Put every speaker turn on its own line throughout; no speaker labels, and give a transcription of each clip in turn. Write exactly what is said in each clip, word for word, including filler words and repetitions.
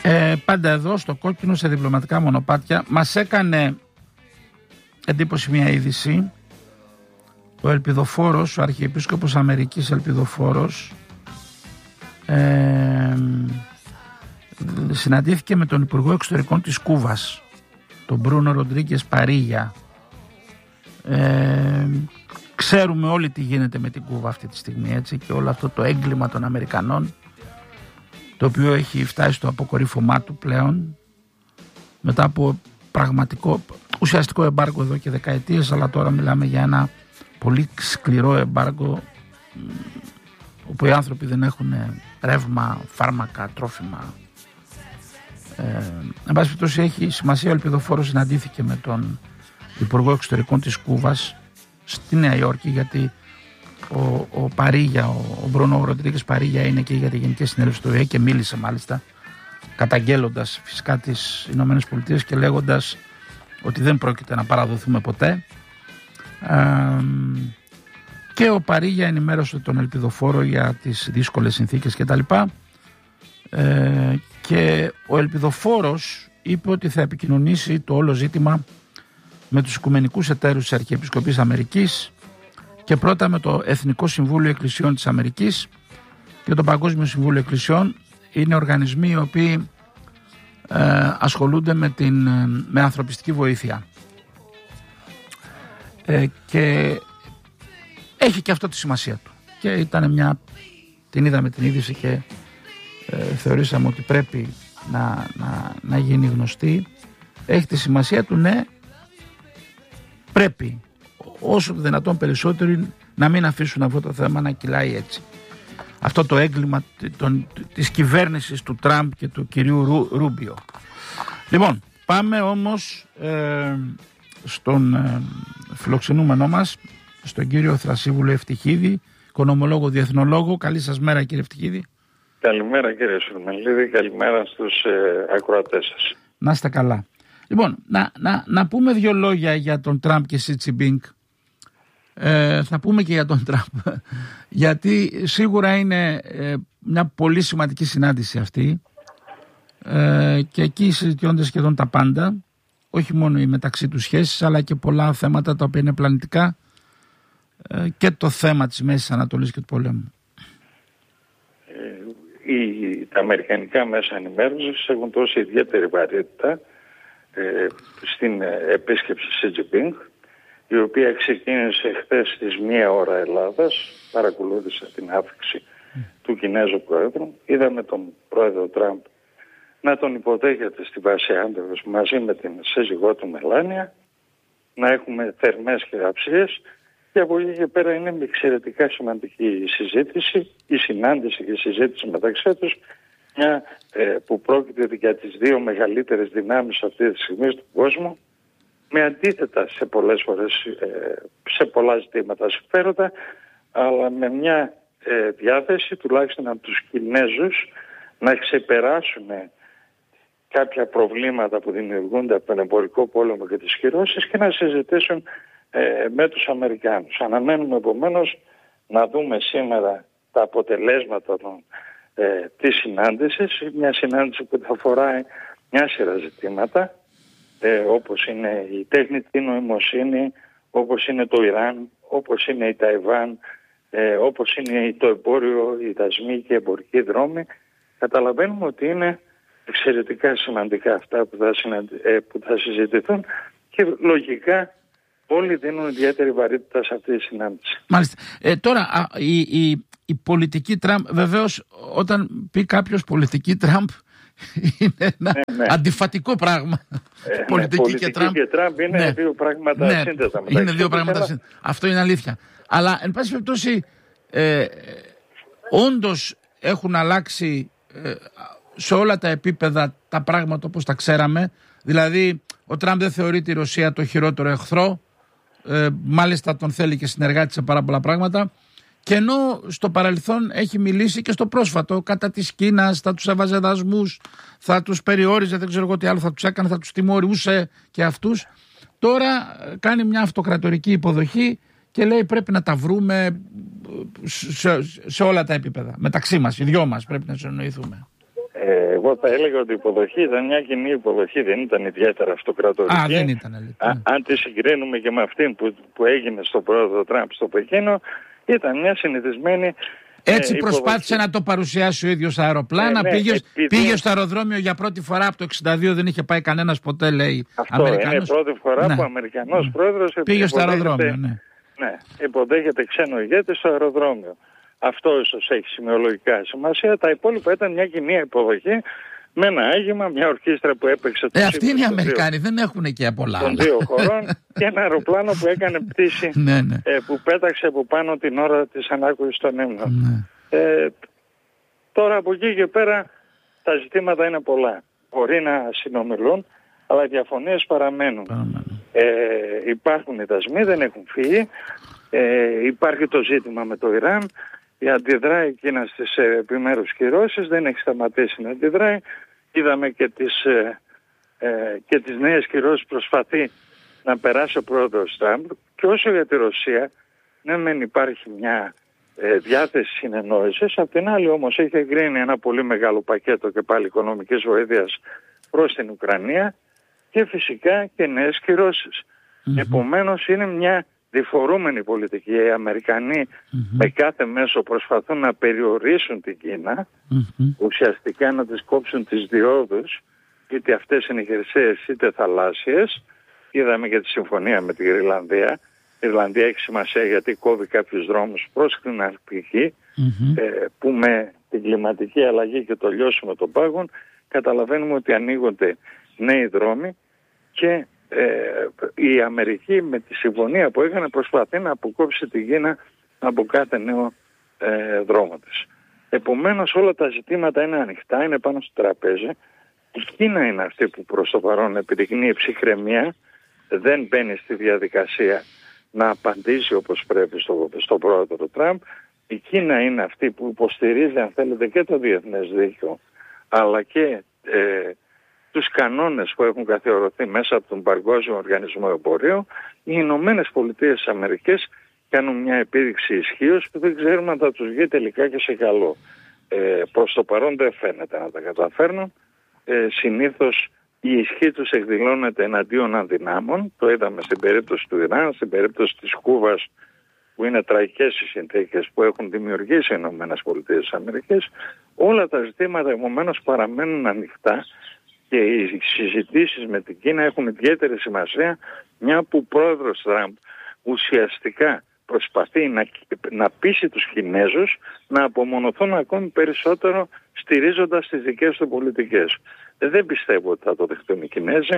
Ε, πάντα εδώ στο κόκκινο σε διπλωματικά μονοπάτια μας έκανε εντύπωση μια είδηση. Ο Ελπιδοφόρος, ο Αρχιεπίσκοπος Αμερικής Ελπιδοφόρος, ε, συναντήθηκε με τον Υπουργό Εξωτερικών της Κούβας, τον Μπρούνο Ροντρίγκες Παρίγια. Ε, ξέρουμε όλοι τι γίνεται με την Κούβα αυτή τη στιγμή, έτσι, και όλο αυτό το έγκλημα των Αμερικανών, το οποίο έχει φτάσει στο αποκορύφωμά του πλέον μετά από πραγματικό ουσιαστικό εμπάργκο εδώ και δεκαετίες, αλλά τώρα μιλάμε για ένα πολύ σκληρό εμπάργκο όπου οι άνθρωποι δεν έχουν ρεύμα, φάρμακα, τρόφιμα. Ε, εν πάση περιπτώσει έχει σημασία. Ο Ελπιδοφόρος συναντήθηκε με τον Υπουργό Εξωτερικών της Κούβας στη Νέα Υόρκη, γιατί ο, ο Παρίγια, ο, ο Μπρούνο Ροντρίγκες Παρίγια είναι και για τη Γενική Συνέλευση του ΟΗΕ και μίλησε μάλιστα, καταγγέλλοντας φυσικά τις Ηνωμένες Πολιτείες και λέγοντας ότι δεν πρόκειται να παραδοθούμε ποτέ. Ε, και ο Παρίγια ενημέρωσε τον Ελπιδοφόρο για τις δύσκολες συνθήκες κτλ. Ε, και ο Ελπιδοφόρος είπε ότι θα επικοινωνήσει το όλο ζήτημα με τους οικουμενικούς εταίρους της Αρχιεπισκοπής Αμερικής και πρώτα με το Εθνικό Συμβούλιο Εκκλησιών της Αμερικής και το Παγκόσμιο Συμβούλιο Εκκλησιών. Είναι οργανισμοί οι οποίοι ε, ασχολούνται με, την, με ανθρωπιστική βοήθεια. Ε, και έχει και αυτό τη σημασία του. Και ήταν μια, την είδαμε την είδηση και ε, θεωρήσαμε ότι πρέπει να, να, να γίνει γνωστή. Έχει τη σημασία του, ναι, πρέπει όσο το δυνατόν περισσότερο να μην αφήσουν αυτό το θέμα να κυλάει έτσι. Αυτό το έγκλημα των, της κυβέρνησης του Τραμπ και του κυρίου Ρου, Ρούμπιο. Λοιπόν, πάμε όμως ε, στον ε, φιλοξενούμενό μας, στον κύριο Θρασίβουλο Ευτυχίδη, οικονομολόγο, διεθνολόγο. Καλή σας μέρα, κύριε Ευτυχίδη.
Καλημέρα, κύριε Σουρμελίδη, καλημέρα στους ε, ακροατές σας.
Να είστε καλά. Λοιπόν, να, να, να πούμε δύο λόγια για τον Τραμπ και Σι Τζινπίνγκ. Ε, θα πούμε και για τον Τραμπ, γιατί σίγουρα είναι ε, μια πολύ σημαντική συνάντηση αυτή, ε, και εκεί συζητιώνται σχεδόν τα πάντα, όχι μόνο οι μεταξύ τους σχέσεις, αλλά και πολλά θέματα τα οποία είναι πλανητικά, ε, και το θέμα της Μέσης Ανατολής και του πολέμου.
Ε, οι, τα αμερικανικά μέσα ενημέρωσης έχουν δώσει ιδιαίτερη βαρύτητα ε, στην επίσκεψη Σι Τζινπίνγκ, η οποία ξεκίνησε χθες στις μία ώρα Ελλάδας. Παρακολούθησα την άφηξη mm. του Κινέζου Πρόεδρου. Είδαμε τον Πρόεδρο Τραμπ να τον υποδέχεται στη βάση Άντεβες μαζί με την σύζυγό του Μελάνια, να έχουμε θερμές χειραψίες, και από εκεί και πέρα είναι εξαιρετικά σημαντική η συζήτηση, η συνάντηση και η συζήτηση μεταξύ τους, μια ε, που πρόκειται για τις δύο μεγαλύτερες δυνάμεις αυτή τη στιγμή στον κόσμο, με αντίθετα σε πολλές φορές, σε πολλά ζητήματα συμφέροντα, αλλά με μια ε, διάθεση τουλάχιστον από τους Κινέζους να ξεπεράσουν κάποια προβλήματα που δημιουργούνται από τον εμπορικό πόλεμο και τις κυρώσεις και να συζητήσουν ε, με τους Αμερικάνους. Αναμένουμε επομένως να δούμε σήμερα τα αποτελέσματα των, ε, της συνάντησης, μια συνάντηση που θα αφορά μια σειρά ζητήματα, Ε, όπως είναι η τεχνητή νοημοσύνη, όπως είναι το Ιράν, όπως είναι η Ταϊβάν, ε, όπως είναι το εμπόριο, οι δασμοί και οι εμπορικοί δρόμοι. Καταλαβαίνουμε ότι είναι εξαιρετικά σημαντικά αυτά που θα, συναντι... ε, που θα συζητηθούν, και λογικά όλοι δίνουν ιδιαίτερη βαρύτητα σε αυτή τη συνάντηση.
Μάλιστα. Ε, τώρα α, η, η, η πολιτική Τραμπ, βεβαίως όταν πει κάποιος πολιτική Τραμπ, είναι ένα ναι, ναι. αντιφατικό πράγμα.
Ε,
πολιτική,
ναι, πολιτική
και Τραμπ,
και Τραμπ είναι
ναι.
δύο πράγματα
ναι.
σύνδετα.
Είναι δύο πράγματα αλλά... σύνδετα. Αυτό είναι αλήθεια. Αλλά εν πάση περιπτώσει, ε, όντως έχουν αλλάξει ε, σε όλα τα επίπεδα τα πράγματα όπως τα ξέραμε. Δηλαδή ο Τραμπ δεν θεωρεί τη Ρωσία το χειρότερο εχθρό, ε, μάλιστα τον θέλει και συνεργάτη σε πάρα πολλά πράγματα. Και ενώ στο παρελθόν έχει μιλήσει και στο πρόσφατο κατά της Κίνας, θα τους έβαζε δασμούς, θα τους περιόριζε, δεν ξέρω εγώ τι άλλο θα τους έκανε, θα τους τιμωρούσε και αυτούς. Τώρα κάνει μια αυτοκρατορική υποδοχή και λέει πρέπει να τα βρούμε σε, σε όλα τα επίπεδα. Μεταξύ μας, οι δυο μας πρέπει να συνοηθούμε.
Ε, εγώ θα έλεγα ότι η υποδοχή ήταν μια κοινή υποδοχή, δεν ήταν ιδιαίτερα αυτοκρατορική.
Α, δεν ήταν αλήθεια.
Α, αν τη συγκρίνουμε και με αυτήν που, που έγινε στον πρόεδρο Τραμπ στο Πεκίνο, ήταν μια συνηθισμένη.
Έτσι
ε,
προσπάθησε να το παρουσιάσει ο ίδιος αεροπλάνα. Ε, ναι, πήγε, επειδή... πήγε στο αεροδρόμιο για πρώτη φορά από το εξήντα δύο, δεν είχε πάει κανένας ποτέ, λέει.
Αυτό Αμερικανός. Είναι η πρώτη φορά
ναι.
που ο Αμερικανός ναι. πρόεδρος
πήγε στο αεροδρόμιο. Ναι.
Ναι, υποδέχεται ξένο ηγέτη στο αεροδρόμιο. Αυτό ίσως έχει σημειολογικά σημασία. Τα υπόλοιπα ήταν μια κοινή υποδοχή με ένα άγημα, μια ορχήστρα που έπαιξε το
ε, αυτοί είναι οι Αμερικάνοι, δεν έχουν και πολλά
των δύο χωρών και ένα αεροπλάνο που έκανε πτήση
ναι, ναι.
Ε, που πέταξε από πάνω την ώρα της ανάκουσης των ύμνων.
Ναι.
Ε, τώρα από εκεί και πέρα τα ζητήματα είναι πολλά. Μπορεί να συνομιλούν, αλλά οι διαφωνίες παραμένουν.
παραμένουν.
Ε, υπάρχουν οι δασμοί, δεν έχουν φύγει. Ε, υπάρχει το ζήτημα με το Ιράν. Η αντιδράει η Κίνα στις επιμέρους κυρώσεις, δεν έχει σταματήσει να αντιδράει. Είδαμε και τις, ε, ε, και τις νέες κυρώσεις προσπαθεί να περάσει ο πρόεδρος Τραμπ. Και όσο για τη Ρωσία, ναι μεν υπάρχει μια ε, διάθεση συνεννόησης, απ' την άλλη όμως έχει εγκρίνει ένα πολύ μεγάλο πακέτο και πάλι οικονομικής βοήθειας προς την Ουκρανία και φυσικά και νέες κυρώσεις. Mm-hmm. Επομένως είναι μια διφορούμενη πολιτική. Οι Αμερικανοί mm-hmm. με κάθε μέσο προσπαθούν να περιορίσουν την Κίνα, mm-hmm. ουσιαστικά να τις κόψουν τις διόδους, είτε αυτές είναι χερσαίες είτε θαλάσσιες. Είδαμε και τη συμφωνία με την Ιρλανδία. Η Ιρλανδία έχει σημασία γιατί κόβει κάποιους δρόμους προς την Αρκτική, mm-hmm. ε, που με την κλιματική αλλαγή και το λιώσιμο των πάγων καταλαβαίνουμε ότι ανοίγονται νέοι δρόμοι και Ε, η Αμερική με τη συμφωνία που έκανε προσπαθεί να αποκόψει την Κίνα από κάθε νέο ε, δρόμο της. Επομένως όλα τα ζητήματα είναι ανοιχτά, είναι πάνω στο τραπέζι. Η Κίνα είναι αυτή που προς το παρόν επιδεικνύει ψυχραιμία, δεν μπαίνει στη διαδικασία να απαντήσει όπως πρέπει στο, στο πρόεδρο Τραμπ. Η Κίνα είναι αυτή που υποστηρίζει αν θέλετε και το διεθνές δίκαιο αλλά και ε, τους κανόνες που έχουν καθιερωθεί μέσα από τον Παγκόσμιο Οργανισμό Εμπορίου. Οι Ηνωμένες Πολιτείες της Αμερικής κάνουν μια επίδειξη ισχύως που δεν ξέρουμε αν θα τους βγει τελικά και σε καλό. Ε, προς το παρόν δεν φαίνεται να τα καταφέρνουν. Ε, συνήθως η ισχύ τους εκδηλώνεται εναντίον αδυνάμων. Το είδαμε στην περίπτωση του Ιράν, στην περίπτωση της Κούβας που είναι τραγικές οι συνθήκες που έχουν δημιουργήσει οι Ηνωμένες Πολιτείες της Αμερικής. Όλα τα ζητήματα επομένως παραμένουν ανοιχτά. Και οι συζητήσεις με την Κίνα έχουν ιδιαίτερη σημασία, μια που ο πρόεδρος Τραμπ ουσιαστικά προσπαθεί να, να πείσει τους Κινέζους να απομονωθούν ακόμη περισσότερο στηρίζοντας τις δικές του πολιτικές. Δεν πιστεύω ότι θα το δεχτούν οι Κινέζοι.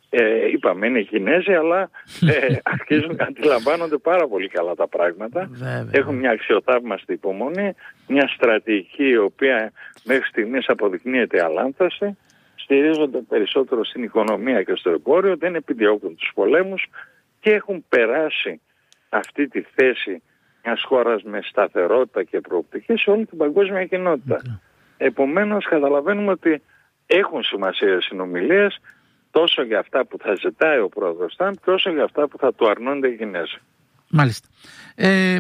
Ε, είπαμε είναι οι Κινέζοι, αλλά ε, αρχίζουν να αντιλαμβάνονται πάρα πολύ καλά τα πράγματα. Έχουν μια αξιοθαύμαστη υπομονή, μια στρατηγική η οποία μέχρι στιγμής αποδεικνύεται αλάνθαστη. Στηρίζονται περισσότερο στην οικονομία και στο εμπόριο, δεν επιδιώκουν τους πολέμους και έχουν περάσει αυτή τη θέση μιας χώρας με σταθερότητα και προοπτική σε όλη την παγκόσμια κοινότητα. Okay. Επομένως καταλαβαίνουμε ότι έχουν σημασία συνομιλίες τόσο για αυτά που θα ζητάει ο πρόεδρος Τραμπ και όσο για αυτά που θα του αρνώνται οι Κινέζοι.
Μάλιστα. Ε,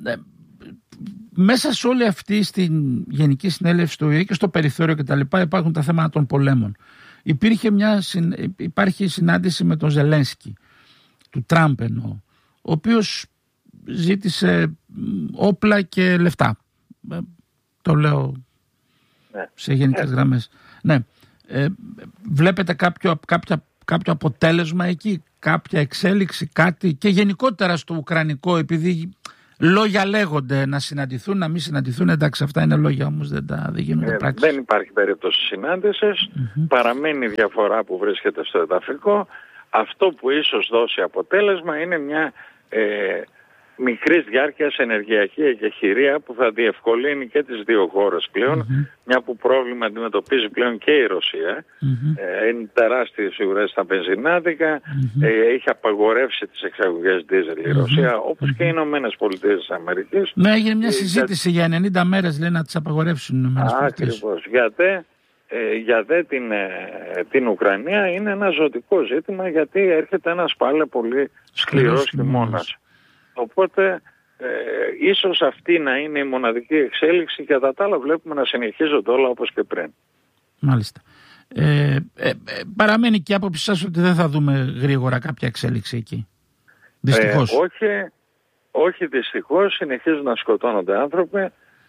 Μέσα σε όλη αυτή στην Γενική Συνέλευση του Ο Ε και στο περιθώριο και τα λοιπά υπάρχουν τα θέματα των πολέμων. Υπήρχε μια, υπάρχει συνάντηση με τον Ζελένσκι, του Τραμπ εννοώ, ο οποίος ζήτησε όπλα και λεφτά. Το λέω ναι. σε γενικές γραμμές. Ναι. Ε, βλέπετε κάποιο, κάποια, κάποιο αποτέλεσμα εκεί, κάποια εξέλιξη, κάτι και γενικότερα στο ουκρανικό, επειδή λόγια λέγονται να συναντηθούν, να μην συναντηθούν, εντάξει αυτά είναι λόγια όμως δεν, τα, δεν γίνονται ε, πράξεις.
Δεν υπάρχει περίπτωση συνάντησης, mm-hmm. παραμένει η διαφορά που βρίσκεται στο εδαφικό. Αυτό που ίσως δώσει αποτέλεσμα είναι μια ε, μικρής διάρκειας ενεργειακή εκεχηρία που θα διευκολύνει και τις δύο χώρες πλέον, mm-hmm. μια που πρόβλημα αντιμετωπίζει πλέον και η Ρωσία. Mm-hmm. Ε, είναι τεράστιες ουρές στα βενζινάδικα, mm-hmm. ε, έχει απαγορεύσει τις εξαγωγές ντίζελ η Ρωσία, mm-hmm. όπως και οι Ηνωμένες Πολιτείες της Αμερικής.
Ναι, έγινε μια συζήτηση ε, για ενενήντα μέρες, λέει, να τις απαγορεύσουν οι Ηνωμένες Πολιτείες.
Ακριβώς. Γιατί ε, για δε την, ε, την Ουκρανία είναι ένα ζωτικό ζήτημα, γιατί έρχεται ένας πάλι πολύ σκληρός χειμώνας. Οπότε ε, ίσως αυτή να είναι η μοναδική εξέλιξη και κατά τα άλλα βλέπουμε να συνεχίζονται όλα όπως και πριν.
Μάλιστα. Ε, ε, ε, παραμένει και η άποψη σας ότι δεν θα δούμε γρήγορα κάποια εξέλιξη εκεί. Δυστυχώς.
Ε, όχι, όχι δυστυχώς, συνεχίζουν να σκοτώνονται άνθρωποι.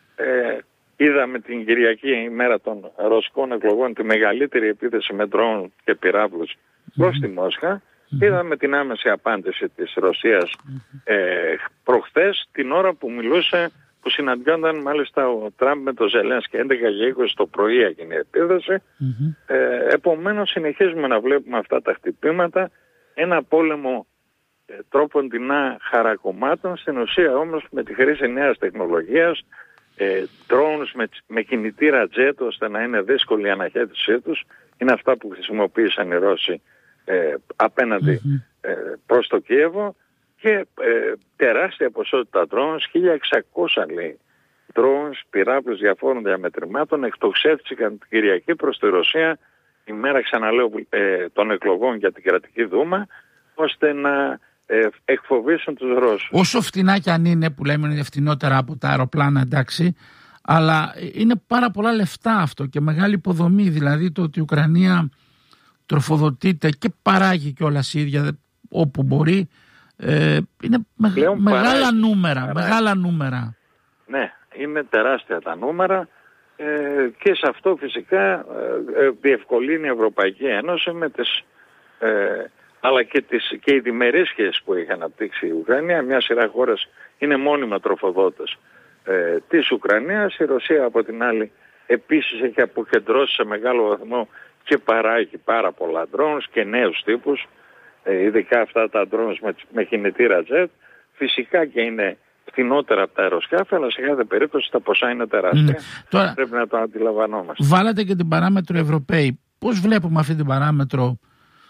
Ε, είδαμε την Κυριακή ημέρα των ρωσικών εκλογών τη μεγαλύτερη επίθεση με ντρόουν και πυράβλους mm-hmm. προς τη Μόσχα. Mm-hmm. Είδαμε την άμεση απάντηση της Ρωσίας mm-hmm. ε, προχθές, την ώρα που μιλούσε, που συναντιόνταν μάλιστα ο Τραμπ με το Ζελένσκι έντεκα και είκοσι το πρωί έγινε η επίθεση. Mm-hmm. Ε, επομένως συνεχίζουμε να βλέπουμε αυτά τα χτυπήματα, ένα πόλεμο ε, τρόποντινά χαρακομμάτων, στην ουσία όμως με τη χρήση νέας τεχνολογίας, ε, drones με, με κινητήρα jet ώστε να είναι δύσκολη η αναχέτησή τους, είναι αυτά που χρησιμοποίησαν οι Ρώσοι ε, απέναντι mm-hmm. ε, προς το Κίεβο. Και ε, τεράστια ποσότητα drones, χίλια εξακόσια λέει drones, πυράβλους διαφόρων διαμετρημάτων εκτοξεύτηκαν την Κυριακή προς τη Ρωσία ημέρα, ξαναλέω, ε, των εκλογών για την κρατική δούμα, ώστε να ε, εκφοβήσουν τους Ρώσους.
Όσο φτηνά κι αν είναι, που λέμε είναι φτηνότερα από τα αεροπλάνα, εντάξει, αλλά είναι πάρα πολλά λεφτά αυτό και μεγάλη υποδομή, δηλαδή το ότι η Ουκρανία τροφοδοτείται και παράγει κιόλας η ίδια όπου μπορεί. Ε, είναι με, μεγάλα παράγει, νούμερα, παράγει. μεγάλα νούμερα.
Ναι, είναι τεράστια τα νούμερα ε, και σε αυτό φυσικά ε, διευκολύνει η Ευρωπαϊκή Ένωση με τις, ε, αλλά και, τις, και οι διμερείς σχέσεις που έχει αναπτύξει η Ουκρανία. Μια σειρά χώρες είναι μόνιμα τροφοδότες ε, της Ουκρανίας. Η Ρωσία από την άλλη επίσης έχει αποκεντρώσει σε μεγάλο βαθμό και παράγει πάρα πολλά drones και νέους τύπους. Ε, ειδικά αυτά τα drones με, με κινητήρα jet, φυσικά και είναι φθηνότερα από τα αεροσκάφη, αλλά σε κάθε περίπτωση τα ποσά είναι τεράστια. Mm. Τώρα, πρέπει να το αντιλαμβανόμαστε.
Βάλατε και την παράμετρο Ευρωπαίοι. Πώς βλέπουμε αυτή την παράμετρο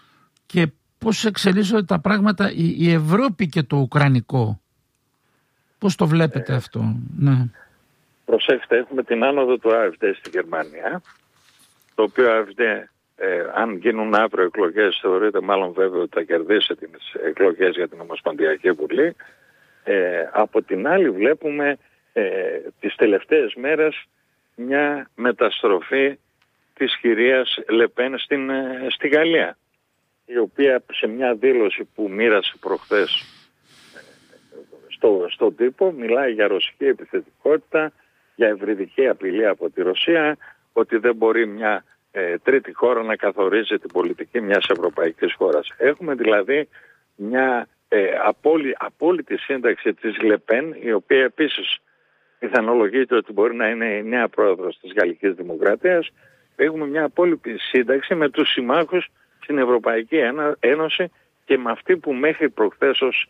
και πώς εξελίσσονται τα πράγματα η, η Ευρώπη και το Ουκρανικό? Πώς το βλέπετε ε, αυτό? Ναι.
Προσέξτε, έχουμε την άνοδο του AfD στη Γερμανία, το οποίο AfD, Ε, αν γίνουν αύριο εκλογές, θεωρείται μάλλον βέβαιο ότι θα κερδίσει τις εκλογές για την Ομοσπονδιακή Βουλή. Ε, από την άλλη βλέπουμε ε, τις τελευταίες μέρες μια μεταστροφή της κυρίας Λεπέν στην, ε, στη Γαλλία, η οποία σε μια δήλωση που μοίρασε προχθές ε, στο, στον τύπο μιλάει για ρωσική επιθετικότητα, για ευρυδική απειλή από τη Ρωσία, ότι δεν μπορεί μια Ε, τρίτη χώρα να καθορίζει την πολιτική μιας ευρωπαϊκής χώρας. Έχουμε δηλαδή μια ε, απόλυ, απόλυτη σύνταξη της Λεπέν, η οποία επίσης πιθανολογείται ότι μπορεί να είναι η νέα πρόεδρος της Γαλλικής Δημοκρατίας. Έχουμε μια απόλυτη σύνταξη με τους συμμάχους στην Ευρωπαϊκή Ένωση και με αυτή που μέχρι προχθές ως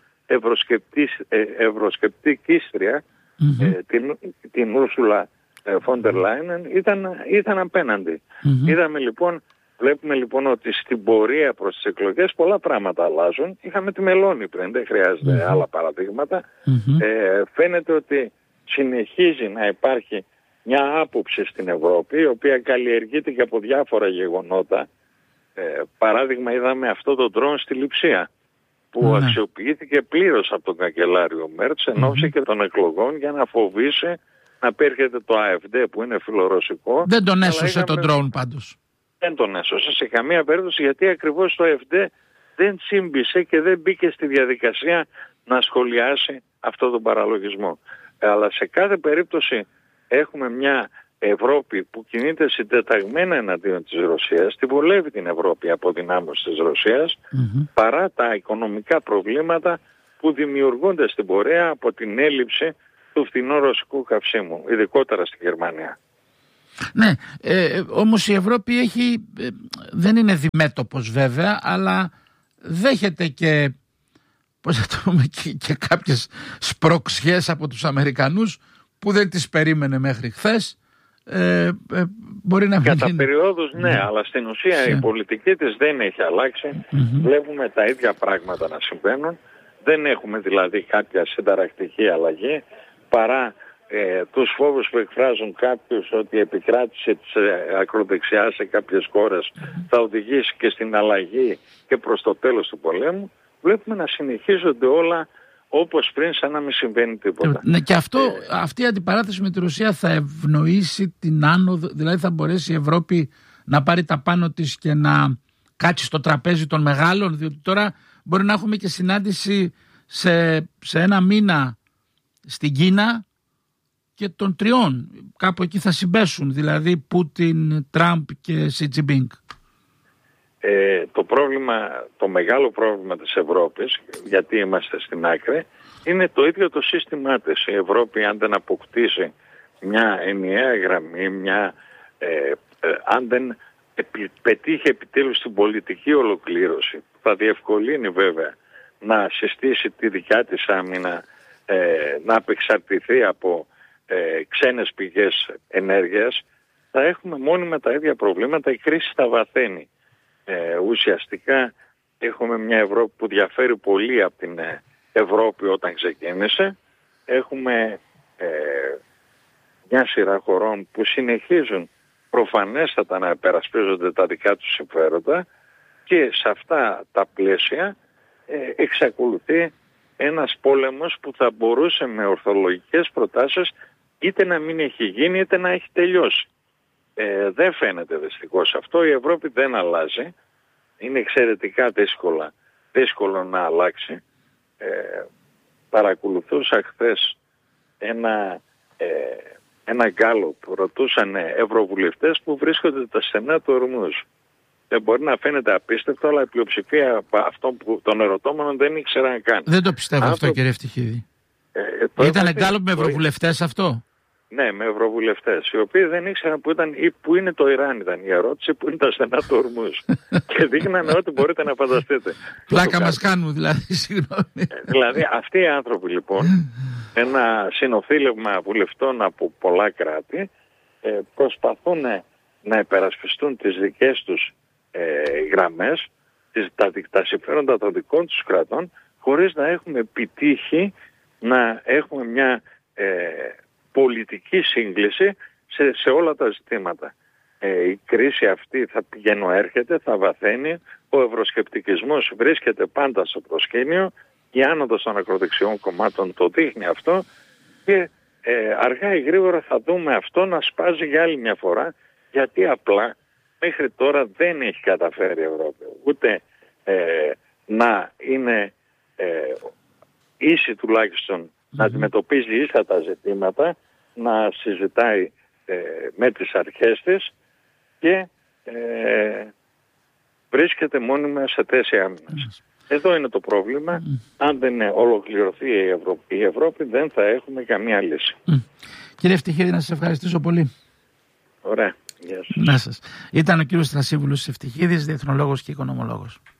ε, ευρωσκεπτικίστρια mm-hmm. ε, την, την Ούρσουλα Φόντερ Λάινεν ήταν, ήταν απέναντι. Mm-hmm. Είδαμε λοιπόν, βλέπουμε λοιπόν ότι στην πορεία προς τις εκλογές πολλά πράγματα αλλάζουν. Είχαμε τη Μελώνη πριν, δεν χρειάζεται mm-hmm. άλλα παραδείγματα. Mm-hmm. Ε, φαίνεται ότι συνεχίζει να υπάρχει μια άποψη στην Ευρώπη, η οποία καλλιεργείται και από διάφορα γεγονότα. Ε, παράδειγμα, είδαμε αυτό το ντρόν στη Λειψία, που mm-hmm. αξιοποιήθηκε πλήρως από τον καγκελάριο Μέρτς εν ώψη mm-hmm. και των εκλογών για να φοβήσει να πέρχεται το AfD που είναι φιλορωσικό.
Δεν τον έσωσε τον ντρόουν πάντως.
Δεν τον έσωσε σε καμία περίπτωση, γιατί ακριβώς το AfD δεν τσίμπησε και δεν μπήκε στη διαδικασία να σχολιάσει αυτό τον παραλογισμό. Αλλά σε κάθε περίπτωση έχουμε μια Ευρώπη που κινείται συντεταγμένα εναντίον της Ρωσίας, τη βολεύει την Ευρώπη η αποδυνάμωση της Ρωσίας, mm-hmm. παρά τα οικονομικά προβλήματα που δημιουργούνται στην πορεία από την έλλειψη του φθηνού ρωσικού καυσίμου, ειδικότερα στη Γερμανία.
Ναι, ε, όμως η Ευρώπη έχει, ε, δεν είναι διμέτωπος βέβαια, αλλά δέχεται και, πώς θα το πούμε, και, και κάποιες σπροξιές από τους Αμερικανούς που δεν τις περίμενε μέχρι χθες. Ε, ε, μπορεί να
Κατά γίνει... περιόδους ναι, ναι, αλλά στην ουσία Σε... η πολιτική της δεν έχει αλλάξει. Mm-hmm. Βλέπουμε τα ίδια πράγματα να συμβαίνουν. Δεν έχουμε δηλαδή κάποια συνταρακτική αλλαγή, παρά ε, τους φόβους που εκφράζουν κάποιους ότι η επικράτηση της ε, ακροδεξιάς σε κάποιες χώρες θα οδηγήσει και στην αλλαγή και προς το τέλος του πολέμου. Βλέπουμε να συνεχίζονται όλα όπως πριν, σαν να μην συμβαίνει τίποτα.
Ναι, και αυτό, ε, αυτή η αντιπαράθεση με τη Ρωσία θα ευνοήσει την άνοδο, δηλαδή θα μπορέσει η Ευρώπη να πάρει τα πάνω της και να κάτσει στο τραπέζι των μεγάλων, διότι τώρα μπορεί να έχουμε και συνάντηση σε, σε ένα μήνα στην Κίνα και των τριών. Κάπου εκεί θα συμπέσουν, δηλαδή Πούτιν, Τραμπ και Σι Τζινπίνγκ.
Ε, το πρόβλημα, το μεγάλο πρόβλημα της Ευρώπης, γιατί είμαστε στην άκρη, είναι το ίδιο το σύστημά της. Η Ευρώπη, αν δεν αποκτήσει μια ενιαία γραμμή, μια, ε, ε, αν δεν επι, πετύχει επιτέλους την πολιτική ολοκλήρωση, θα διευκολύνει βέβαια να συστήσει τη δικιά της άμυνα, ε, να απεξαρτηθεί από ε, ξένες πηγές ενέργειας, θα έχουμε μόνιμα τα ίδια προβλήματα, η κρίση θα βαθαίνει. Ε, ουσιαστικά έχουμε μια Ευρώπη που διαφέρει πολύ από την Ευρώπη όταν ξεκίνησε. Έχουμε ε, μια σειρά χωρών που συνεχίζουν προφανέστατα να υπερασπίζονται τα δικά τους συμφέροντα και σε αυτά τα πλαίσια ε, εξακολουθεί ένας πόλεμος που θα μπορούσε με ορθολογικές προτάσεις είτε να μην έχει γίνει είτε να έχει τελειώσει. Ε, δεν φαίνεται δυστυχώς αυτό. Η Ευρώπη δεν αλλάζει. Είναι εξαιρετικά δύσκολα, δύσκολο να αλλάξει. Ε, παρακολουθούσα χθες ένα, ε, ένα γκάλο που ρωτούσαν ευρωβουλευτές που βρίσκονται τα στενά του ορμούς. Δεν μπορεί να φαίνεται απίστευτο, αλλά η πλειοψηφία αυτών που, των ερωτώμενων δεν ήξεραν καν.
Δεν το πιστεύω αυτό, αυτό κύριε Ευτυχίδη. Ε, Ήταν γκάλο με ευρωβουλευτές αυτό.
Ναι, με ευρωβουλευτές, οι οποίοι δεν ήξεραν που, ήταν, ή που είναι το Ιράν, ήταν η ερώτηση, που είναι τα στενά του ορμούς. Και δείχνανε ό,τι μπορείτε να φανταστείτε.
Πλάκα μας κάνουν δηλαδή, συγγνώμη.
Δηλαδή αυτοί οι άνθρωποι λοιπόν, ένα συνοθήλευμα βουλευτών από πολλά κράτη, προσπαθούν να υπερασπιστούν τις δικές τους ε, γραμμές, τις, τα, τα συμφέροντα των δικών τους κρατών, χωρίς να έχουμε επιτύχει να έχουμε μια ε, πολιτική σύγκληση σε, σε όλα τα ζητήματα. Ε, η κρίση αυτή θα πηγαίνει, έρχεται, θα βαθαίνει, ο ευρωσκεπτικισμός βρίσκεται πάντα στο προσκήνιο, η άνοδος των ακροδεξιών κομμάτων το δείχνει αυτό και ε, αργά ή γρήγορα θα δούμε αυτό να σπάζει για άλλη μια φορά, γιατί απλά μέχρι τώρα δεν έχει καταφέρει η Ευρώπη ούτε ε, να είναι ε, ίση τουλάχιστον mm-hmm. να αντιμετωπίζει ίσα τα ζητήματα, να συζητάει ε, με τις αρχές της και ε, βρίσκεται μόνιμα σε θέση άμυνας. Mm-hmm. Εδώ είναι το πρόβλημα. Mm-hmm. Αν δεν ολοκληρωθεί η Ευρώπη, η Ευρώπη δεν θα έχουμε καμία λύση.
Mm. Κύριε Ευτυχίδη, να σας ευχαριστήσω πολύ.
Ωραία. Γεια σας.
Να σας. Ήταν ο κύριος Θρασίβουλος Ευτυχίδης, διεθνολόγος και οικονομολόγος.